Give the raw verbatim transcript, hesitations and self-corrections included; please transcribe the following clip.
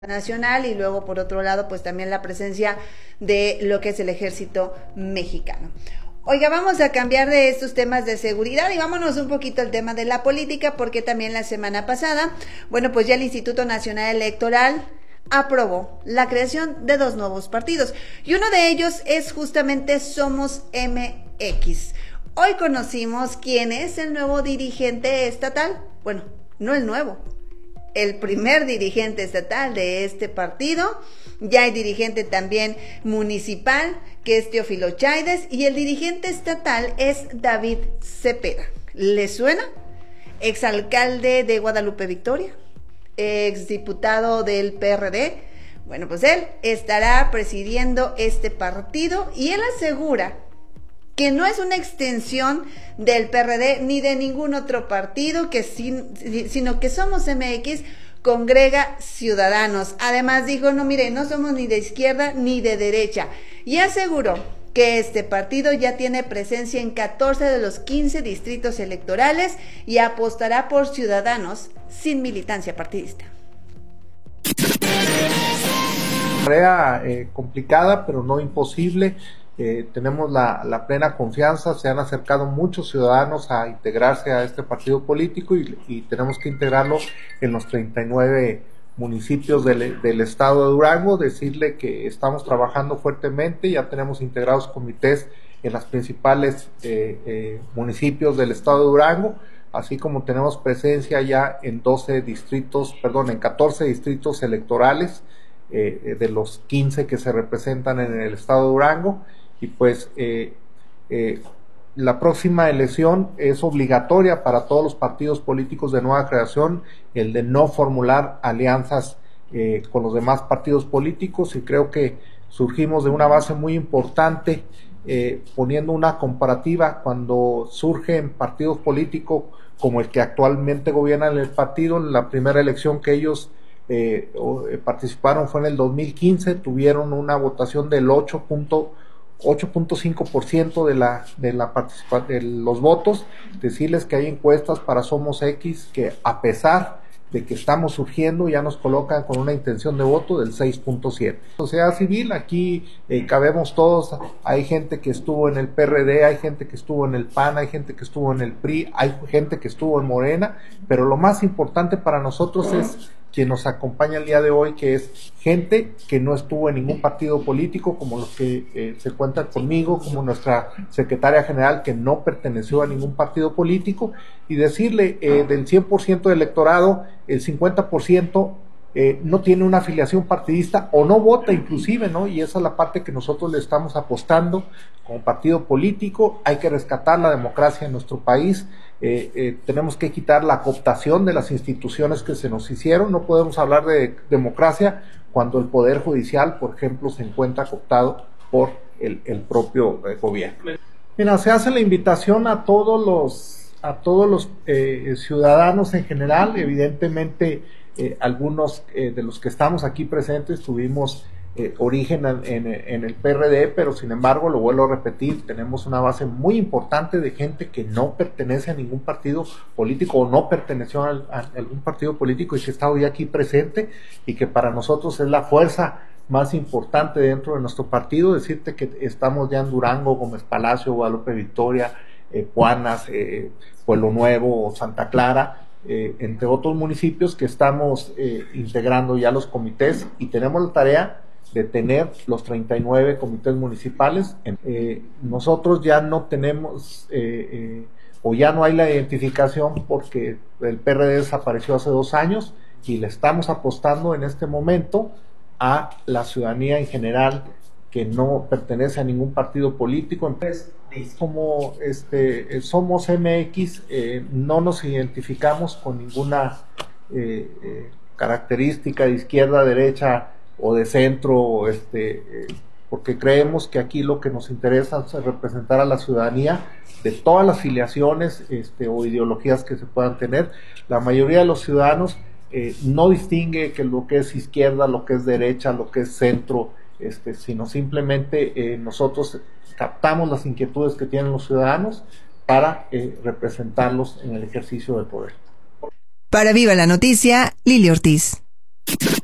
nacional y luego por otro lado pues también la presencia de lo que es el ejército mexicano. Oiga, vamos a cambiar de estos temas de seguridad y vámonos un poquito al tema de la política, porque también la semana pasada, bueno, pues ya el Instituto Nacional Electoral aprobó la creación de dos nuevos partidos y uno de ellos es justamente Somos M X. Hoy conocimos quién es el nuevo dirigente estatal, bueno, no el nuevo, el primer dirigente estatal de este partido. Ya hay dirigente también municipal, que es Teófilo Chaides, y el dirigente estatal es David Cepeda. ¿Le suena? Exalcalde de Guadalupe Victoria, exdiputado del P R D. Bueno, pues él estará presidiendo este partido y él asegura que no es una extensión del P R D ni de ningún otro partido, que sin, sino que Somos M X congrega ciudadanos. Además dijo, no, mire, no somos ni de izquierda ni de derecha, y aseguró que este partido ya tiene presencia en catorce de los quince distritos electorales y apostará por ciudadanos sin militancia partidista. Tarea eh, complicada, pero no imposible. Eh, tenemos la, la plena confianza, se han acercado muchos ciudadanos a integrarse a este partido político y, y tenemos que integrarlo en los treinta y nueve municipios del, del estado de Durango. Decirle que estamos trabajando fuertemente, ya tenemos integrados comités en los principales eh, eh, municipios del estado de Durango, así como tenemos presencia ya en doce distritos, perdón, en catorce distritos electorales eh, de los quince que se representan en el estado de Durango. Y pues eh, eh, la próxima elección es obligatoria para todos los partidos políticos de nueva creación, el de no formular alianzas eh, con los demás partidos políticos, y creo que surgimos de una base muy importante, eh, poniendo una comparativa cuando surgen partidos políticos como el que actualmente gobierna el partido. La primera elección que ellos eh, participaron fue en el dos mil quince, tuvieron una votación del ocho punto cinco por ciento de la de la participa de los votos. Decirles que hay encuestas para Somos X que, a pesar de que estamos surgiendo, ya nos colocan con una intención de voto del seis punto siete. Sociedad civil, aquí eh, cabemos todos. Hay gente que estuvo en el P R D, hay gente que estuvo en el P A N, hay gente que estuvo en el P R I, hay gente que estuvo en Morena, pero lo más importante para nosotros es quien nos acompaña el día de hoy, que es gente que no estuvo en ningún partido político, como los que eh, se cuentan conmigo, como nuestra secretaria general, que no perteneció a ningún partido político, y decirle, eh, del cien por ciento del electorado, el cincuenta por ciento eh, no tiene una afiliación partidista o no vota inclusive, ¿no? Y esa es la parte que nosotros le estamos apostando como partido político. Hay que rescatar la democracia en nuestro país. Eh, eh, tenemos que quitar la cooptación de las instituciones que se nos hicieron. No podemos hablar de democracia cuando el Poder Judicial, por ejemplo, se encuentra cooptado por el, el propio eh, gobierno. Mira, se hace la invitación a todos los, a todos los eh, ciudadanos en general. Evidentemente, eh, algunos eh, de los que estamos aquí presentes tuvimos Eh, origen en, en, en el P R D, pero sin embargo, lo vuelvo a repetir, tenemos una base muy importante de gente que no pertenece a ningún partido político o no perteneció a, a algún partido político y que está hoy aquí presente, y que para nosotros es la fuerza más importante dentro de nuestro partido. Decirte que estamos ya en Durango, Gómez Palacio, Guadalupe Victoria, eh, Puanas, eh, Pueblo Nuevo, Santa Clara, eh, entre otros municipios que estamos eh, integrando ya los comités, y tenemos la tarea de tener los treinta y nueve comités municipales. Eh, nosotros ya no tenemos eh, eh, o ya no hay la identificación porque el P R D desapareció hace dos años, y le estamos apostando en este momento a la ciudadanía en general que no pertenece a ningún partido político. Entonces, como este, Somos M X, eh, no nos identificamos con ninguna eh, eh, característica de izquierda, derecha o de centro, este, eh, porque creemos que aquí lo que nos interesa es representar a la ciudadanía de todas las filiaciones este, o ideologías que se puedan tener. La mayoría de los ciudadanos eh, no distingue que lo que es izquierda, lo que es derecha, lo que es centro, este, sino simplemente eh, nosotros captamos las inquietudes que tienen los ciudadanos para eh, representarlos en el ejercicio del poder. Para Viva la Noticia, Lili Ortiz.